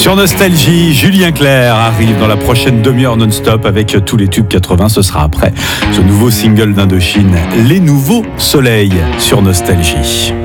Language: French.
Sur Nostalgie, Julien Clerc arrive dans la prochaine demi-heure non-stop avec tous les tubes 80. Ce sera après ce nouveau single d'Indochine, Les Nouveaux Soleils sur Nostalgie.